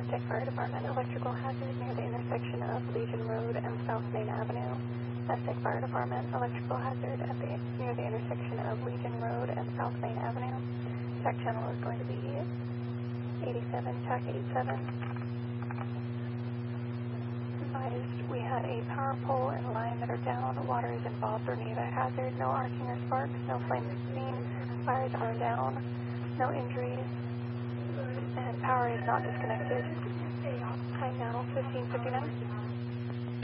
Aztec Fire Department, electrical hazard near the intersection of Legion Road and South Main Avenue. Aztec Fire Department, electrical hazard near the intersection of Legion Road and South Main Avenue. TAC channel is going to be 87, TAC 87. Advised, we had a power pole and line that are down. Water is involved. Bermuda hazard. No arcing or sparks. No flames seen. Fires are down. No injuries. And power is not disconnected. Time now 15:59.